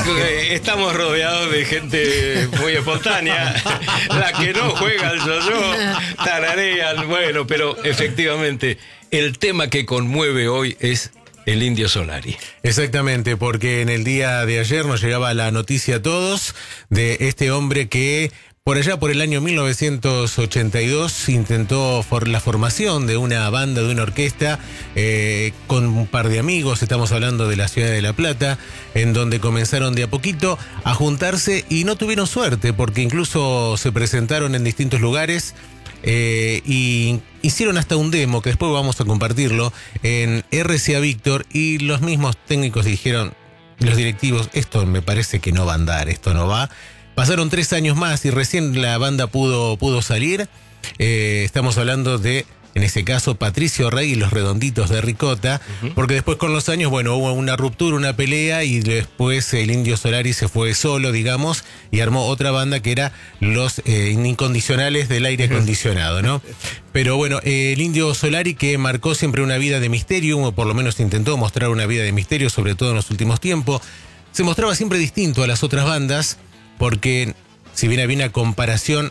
Estamos rodeados de gente muy espontánea. La que no juega al yo-yo, tararean. Bueno, pero efectivamente, el tema que conmueve hoy es el Indio Solari. Exactamente, porque en el día de ayer nos llegaba la noticia a todos de este hombre que por allá por el año 1982 intentó la formación de una banda, de una orquesta, con un par de amigos, estamos hablando de la ciudad de La Plata, en donde comenzaron de a poquito a juntarse y no tuvieron suerte, porque incluso se presentaron en distintos lugares y hicieron hasta un demo, que después vamos a compartirlo, en RCA Víctor, y los mismos técnicos dijeron, los directivos, esto me parece que no va a andar, esto no va. Pasaron 3 años más y recién la banda pudo salir. Estamos hablando de, en ese caso, Patricio Rey y los Redonditos de Ricota, porque después con los años, bueno, hubo una ruptura, una pelea, y después el Indio Solari se fue solo, digamos, y armó otra banda que era los Incondicionales del Aire Acondicionado, ¿no? Pero bueno, el Indio Solari, que marcó siempre una vida de misterio, o por lo menos intentó mostrar una vida de misterio, sobre todo en los últimos tiempos, se mostraba siempre distinto a las otras bandas, porque si bien había una comparación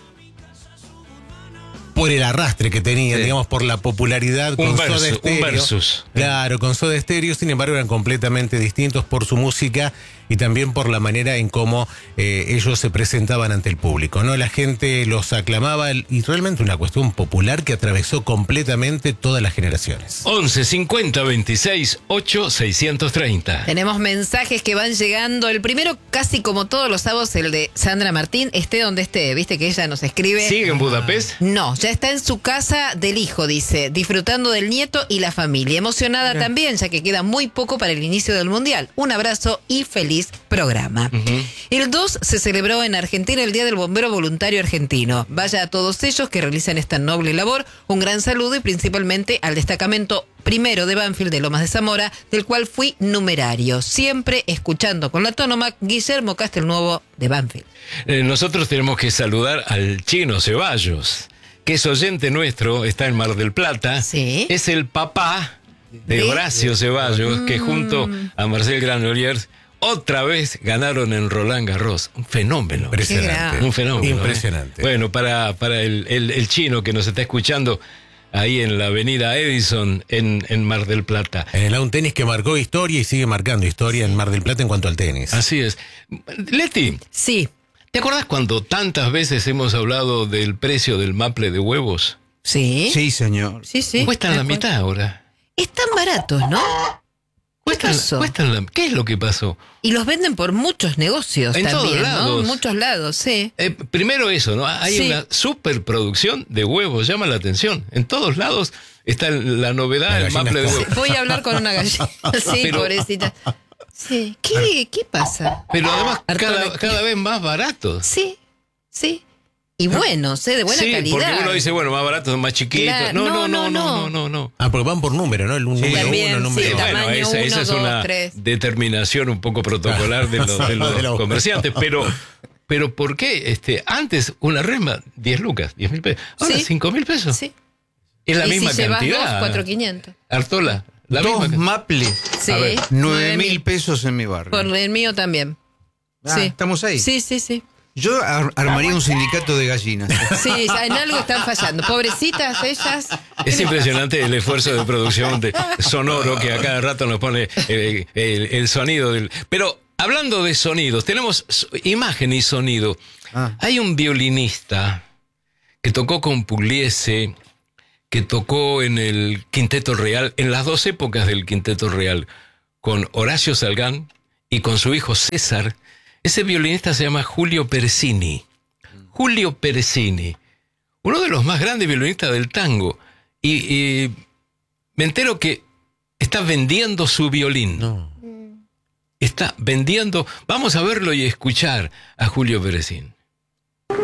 por el arrastre que tenían, digamos, por la popularidad con Soda Stereo. Un versus. Claro, con Soda Stereo, sin embargo, eran completamente distintos por su música y también por la manera en cómo ellos se presentaban ante el público, ¿no? La gente los aclamaba y realmente una cuestión popular que atravesó completamente todas las generaciones. 11 50 26 8 630. Tenemos mensajes que van llegando. El primero, casi como todos los sábados, el de Sandra Martín, esté donde esté. ¿Viste que ella nos escribe? ¿Sigue en Budapest? No, ya está en su casa del hijo, dice, disfrutando del nieto y la familia. Emocionada también, ya que queda muy poco para el inicio del Mundial. Un abrazo y feliz programa. El 2 se celebró en Argentina el Día del Bombero Voluntario Argentino. Vaya a todos ellos que realizan esta noble labor. Un gran saludo y principalmente al destacamento primero de Banfield de Lomas de Zamora, del cual fui numerario. Siempre escuchando con la Tónomac, Guillermo Castelnuovo de Banfield. Nosotros tenemos que saludar al Chino Ceballos, que es oyente nuestro, está en Mar del Plata. Sí. Es el papá de Horacio Ceballos, que junto a Marcel Granollers otra vez ganaron en Roland Garros. Un fenómeno. Impresionante. Un fenómeno. Impresionante. Bueno, para el chino que nos está escuchando ahí en la avenida Edison en Mar del Plata. Un tenis que marcó historia y sigue marcando historia en Mar del Plata en cuanto al tenis. Así es. Leti. Sí. ¿Te acordás cuando tantas veces hemos hablado del precio del maple de huevos? Sí. Sí, señor. Sí. Cuestan la mitad ahora. Están baratos, ¿no? ¿Qué es lo que pasó? Y los venden por muchos negocios En también, todos lados. ¿no? En muchos lados, sí. Primero eso, ¿no? Hay una superproducción de huevos, llama la atención. En todos lados está la novedad del maple de huevos. Voy a hablar con una gallina. Sí, Pero, pobrecita. Sí. ¿Qué pasa? Pero además cada vez más baratos. Sí. Y buenos, de buena calidad. Sí, porque uno dice, bueno, más baratos, más chiquitos. Claro. No. Porque van por número, ¿no? El número también, 1, número 2. Bueno, esa es 1, 2, una 3. determinación un poco protocolar de los comerciantes, pero ¿por qué? Antes una resma, 10 lucas, 10.000 pesos. Ahora 5.000 pesos. Sí. Es la misma si llevas cantidad. 2, 4.500. Artola, la Dos misma maples. Sí. A ver, 9.000 pesos en mi barrio. Por el mío también. Sí. ¿Estamos ahí? Sí. Yo armaría un sindicato de gallinas. Sí, en algo están fallando. Pobrecitas ellas. Es impresionante el esfuerzo de producción sonoro que a cada rato nos pone el sonido del... Pero hablando de sonidos, tenemos imagen y sonido. Hay un violinista que tocó con Pugliese, que tocó en el Quinteto Real, en las dos épocas del Quinteto Real, con Horacio Salgán y con su hijo César. Ese violinista se llama Julio Peresini. Julio Peresini, uno de los más grandes violinistas del tango. Y me entero que está vendiendo su violín. No. Está vendiendo. Vamos a verlo y escuchar a Julio Peresini.